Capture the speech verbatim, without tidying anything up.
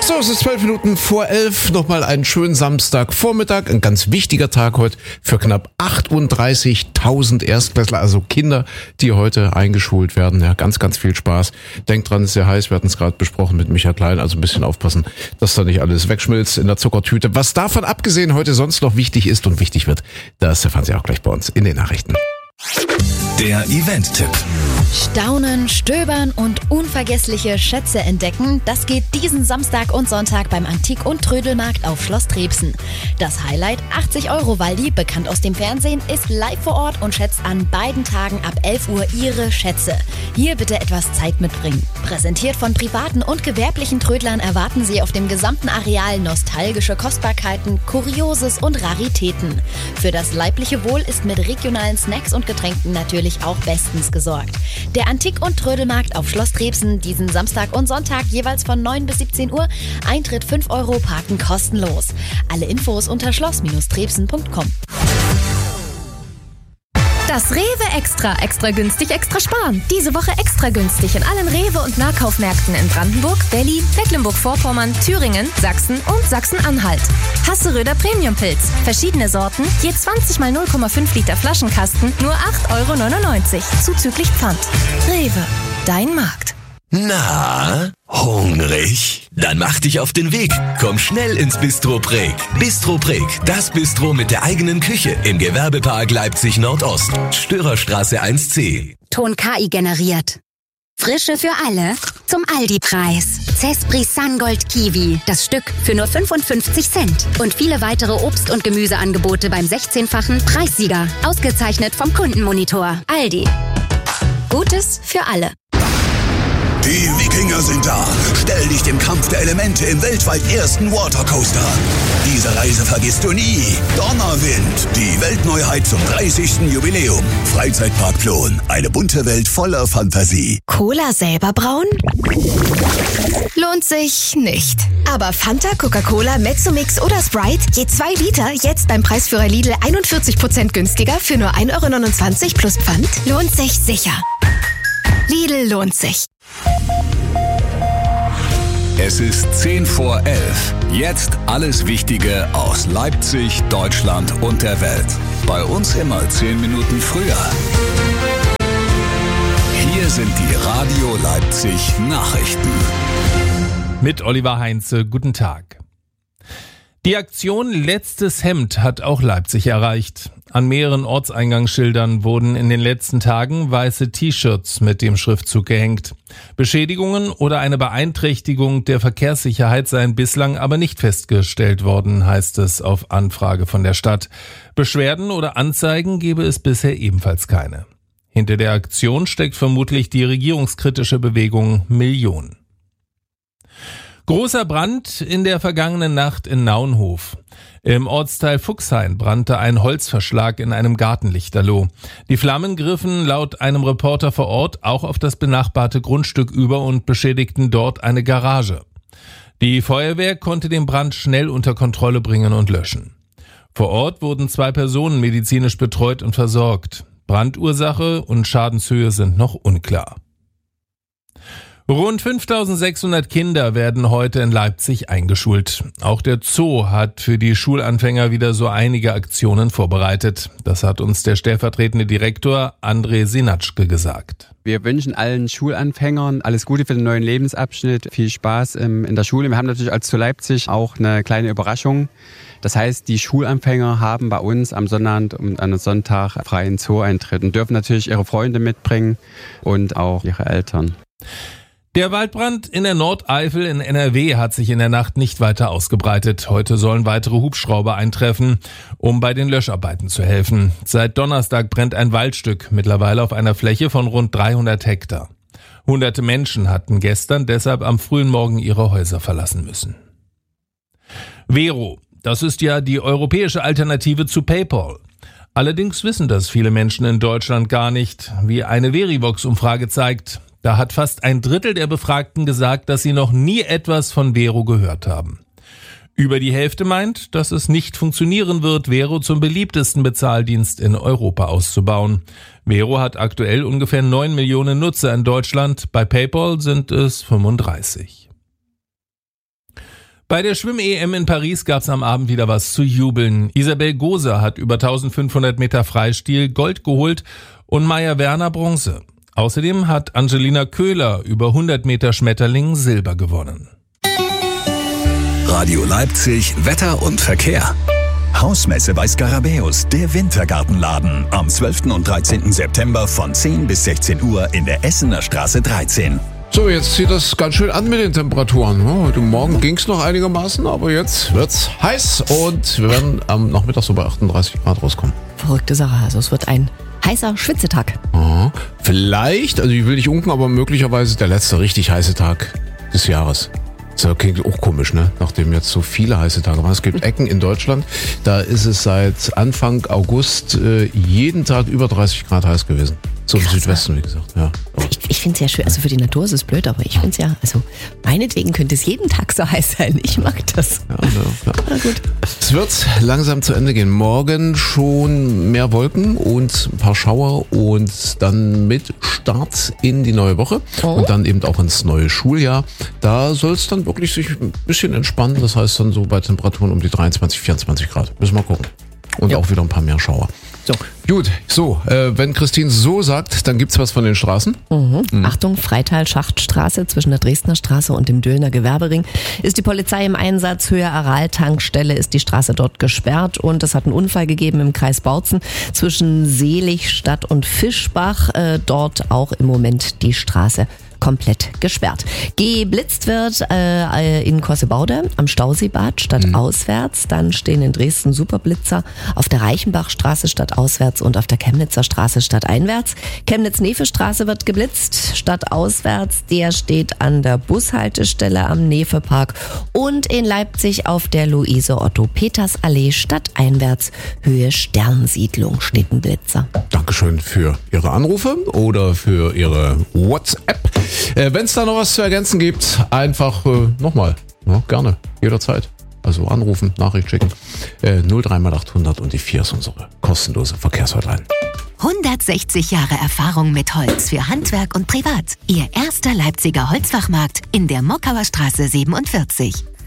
So, es ist zwölf Minuten vor elf. Nochmal einen schönen Samstagvormittag. Ein ganz wichtiger Tag heute für knapp achtunddreißigtausend Erstklässler, also Kinder, die heute eingeschult werden. Ja, ganz, ganz viel Spaß. Denkt dran, es ist sehr heiß. Wir hatten es gerade besprochen mit Michael Klein. Also ein bisschen aufpassen, dass da nicht alles wegschmilzt in der Zuckertüte. Was davon abgesehen heute sonst noch wichtig ist und wichtig wird, das erfahren Sie auch gleich bei uns in den Nachrichten. Der Event-Tipp. Staunen, stöbern und unvergessliche Schätze entdecken, das geht diesen Samstag und Sonntag beim Antik- und Trödelmarkt auf Schloss Trebsen. Das Highlight, achtzig Euro Waldi, bekannt aus dem Fernsehen, ist live vor Ort und schätzt an beiden Tagen ab elf Uhr ihre Schätze. Hier bitte etwas Zeit mitbringen. Präsentiert von privaten und gewerblichen Trödlern erwarten Sie auf dem gesamten Areal nostalgische Kostbarkeiten, Kurioses und Raritäten. Für das leibliche Wohl ist mit regionalen Snacks und Getränken natürlich auch bestens gesorgt. Der Antik- und Trödelmarkt auf Schloss Trebsen diesen Samstag und Sonntag jeweils von neun bis siebzehn Uhr. Eintritt fünf Euro, Parken kostenlos. Alle Infos unter schloss Trebsen punkt com. Das Rewe Extra. Extra günstig, extra sparen. Diese Woche extra günstig in allen Rewe- und Nahkaufmärkten in Brandenburg, Berlin, Mecklenburg-Vorpommern, Thüringen, Sachsen und Sachsen-Anhalt. Hasseröder Premium-Pilz. Verschiedene Sorten, je zwanzig mal null Komma fünf Liter Flaschenkasten, nur acht Euro neunundneunzig. Zuzüglich Pfand. Rewe. Dein Markt. Na, hungrig? Dann mach dich auf den Weg. Komm schnell ins Bistro Preg. Bistro Preg, das Bistro mit der eigenen Küche im Gewerbepark Leipzig Nordost. Störerstraße eins C. Ton K I generiert. Frische für alle zum Aldi-Preis. Zespri Sungold Kiwi, das Stück für nur fünfundfünfzig Cent. Und viele weitere Obst- und Gemüseangebote beim sechzehnfachen Preissieger. Ausgezeichnet vom Kundenmonitor. Aldi. Gutes für alle. Die Wikinger sind da. Stell dich dem Kampf der Elemente im weltweit ersten Watercoaster. Diese Reise vergisst du nie. Donnerwind, die Weltneuheit zum dreißigsten Jubiläum. Freizeitpark Plon, eine bunte Welt voller Fantasie. Cola selber brauen? Lohnt sich nicht. Aber Fanta, Coca-Cola, Mezzomix oder Sprite, je zwei Liter, jetzt beim Preisführer Lidl einundvierzig Prozent günstiger für nur ein Euro neunundzwanzig plus Pfand, lohnt sich sicher. Lidl lohnt sich. Es ist zehn vor elf. Jetzt alles Wichtige aus Leipzig, Deutschland und der Welt. Bei uns immer zehn Minuten früher. Hier sind die Radio Leipzig Nachrichten. Mit Oliver Heinze, guten Tag. Die Aktion Letztes Hemd hat auch Leipzig erreicht. An mehreren Ortseingangsschildern wurden in den letzten Tagen weiße T-Shirts mit dem Schriftzug gehängt. Beschädigungen oder eine Beeinträchtigung der Verkehrssicherheit seien bislang aber nicht festgestellt worden, heißt es auf Anfrage von der Stadt. Beschwerden oder Anzeigen gebe es bisher ebenfalls keine. Hinter der Aktion steckt vermutlich die regierungskritische Bewegung Million. Großer Brand in der vergangenen Nacht in Naunhof. Im Ortsteil Fuchshain brannte ein Holzverschlag in einem Gartenlichterloh. Die Flammen griffen laut einem Reporter vor Ort auch auf das benachbarte Grundstück über und beschädigten dort eine Garage. Die Feuerwehr konnte den Brand schnell unter Kontrolle bringen und löschen. Vor Ort wurden zwei Personen medizinisch betreut und versorgt. Brandursache und Schadenshöhe sind noch unklar. Rund fünftausendsechshundert Kinder werden heute in Leipzig eingeschult. Auch der Zoo hat für die Schulanfänger wieder so einige Aktionen vorbereitet. Das hat uns der stellvertretende Direktor André Sinatschke gesagt. Wir wünschen allen Schulanfängern alles Gute für den neuen Lebensabschnitt, viel Spaß in der Schule. Wir haben natürlich als Zoo Leipzig auch eine kleine Überraschung. Das heißt, die Schulanfänger haben bei uns am Sonnabend und am Sonntag freien Zoo-Eintritt und dürfen natürlich ihre Freunde mitbringen und auch ihre Eltern. Der Waldbrand in der Nordeifel in N R W hat sich in der Nacht nicht weiter ausgebreitet. Heute sollen weitere Hubschrauber eintreffen, um bei den Löscharbeiten zu helfen. Seit Donnerstag brennt ein Waldstück, mittlerweile auf einer Fläche von rund dreihundert Hektar. Hunderte Menschen hatten gestern deshalb am frühen Morgen ihre Häuser verlassen müssen. Vero, das ist ja die europäische Alternative zu PayPal. Allerdings wissen das viele Menschen in Deutschland gar nicht, wie eine Verivox-Umfrage zeigt. Da hat fast ein Drittel der Befragten gesagt, dass sie noch nie etwas von Vero gehört haben. Über die Hälfte meint, dass es nicht funktionieren wird, Vero zum beliebtesten Bezahldienst in Europa auszubauen. Vero hat aktuell ungefähr neun Millionen Nutzer in Deutschland, bei PayPal sind es fünfunddreißig. Bei der Schwimm-E M in Paris gab es am Abend wieder was zu jubeln. Isabel Gose hat über eintausendfünfhundert Meter Freistil Gold geholt und Maya Werner Bronze. Außerdem hat Angelina Köhler über hundert Meter Schmetterling Silber gewonnen. Radio Leipzig, Wetter und Verkehr. Hausmesse bei Skarabäus, der Wintergartenladen. Am zwölften und dreizehnten September von zehn bis sechzehn Uhr in der Essener Straße dreizehn. So, jetzt zieht das ganz schön an mit den Temperaturen. Heute Morgen ging es noch einigermaßen, aber jetzt wird's heiß und wir werden am Nachmittag so bei achtunddreißig Grad rauskommen. Verrückte Sache, also es wird ein heißer Schwitzetag. Aha. Vielleicht, also ich will nicht unken, aber möglicherweise der letzte richtig heiße Tag des Jahres. Das klingt auch komisch, ne? Nachdem jetzt so viele heiße Tage waren. Es gibt Ecken in Deutschland, da ist es seit Anfang August äh, jeden Tag über dreißig Grad heiß gewesen. So im Südwesten, wie gesagt, ja. Ich, ich finde es ja schön, also für die Natur ist es blöd, aber ich finde es ja, also meinetwegen könnte es jeden Tag so heiß sein. Ich mag das. Ja, ja, ja. Na gut. Es wird langsam zu Ende gehen. Morgen schon mehr Wolken und ein paar Schauer und dann mit Start in die neue Woche oh. und dann eben auch ins neue Schuljahr. Da soll es dann wirklich sich ein bisschen entspannen. Das heißt dann so bei Temperaturen um die dreiundzwanzig, vierundzwanzig Grad. Müssen wir mal gucken. Und ja. auch wieder ein paar mehr Schauer. So. Gut, so, äh, wenn Christine so sagt, dann gibt's was von den Straßen. Mhm. Mhm. Achtung, Freital-Schachtstraße zwischen der Dresdner Straße und dem Döllner Gewerbering ist die Polizei im Einsatz. Höhe Aral-Tankstelle ist die Straße dort gesperrt und es hat einen Unfall gegeben im Kreis Bautzen zwischen Seligstadt und Fischbach. Äh, dort auch im Moment die Straße komplett gesperrt. Geblitzt wird äh, in Kossebaude am Stauseebad stadtauswärts. Mhm. Dann stehen in Dresden Superblitzer auf der Reichenbachstraße stadtauswärts und auf der Chemnitzer Straße stadteinwärts. Chemnitz-Nefe-Straße wird geblitzt stadtauswärts. Der steht an der Bushaltestelle am Nefe-Park. Und in Leipzig auf der Luise-Otto-Peters-Allee stadteinwärts Höhe Sternsiedlung steht ein Blitzer. Dankeschön für Ihre Anrufe oder für Ihre WhatsApp. Äh, Wenn es da noch was zu ergänzen gibt, einfach äh, nochmal, ja, gerne, jederzeit. Also anrufen, Nachricht schicken. Äh, null drei mal achthundert und die vier ist unsere kostenlose Verkehrshotline. hundertsechzig Jahre Erfahrung mit Holz für Handwerk und Privat. Ihr erster Leipziger Holzfachmarkt in der Mockauer Straße siebenundvierzig.